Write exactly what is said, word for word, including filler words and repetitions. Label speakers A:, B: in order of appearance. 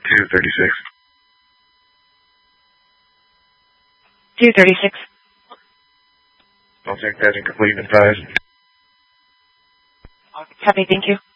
A: two thirty-six.
B: two thirty-six.
A: I'll take that and complete in five.
B: Copy, thank you.